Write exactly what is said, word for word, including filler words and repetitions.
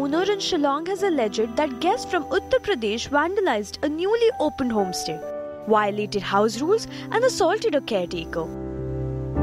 owner in Shillong has alleged that guests from Uttar Pradesh vandalized a newly opened homestay, violated house rules, and assaulted a caretaker.